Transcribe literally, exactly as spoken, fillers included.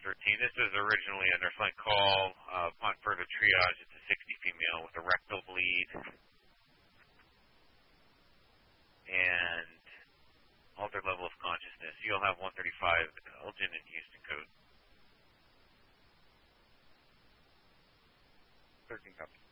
thirteen. This is originally a nurse line call. Uh, upon further triage, it's a sixty female with a rectal bleed and altered level of consciousness. You'll have one thirty-five Elgin and Houston code. thirteen copies.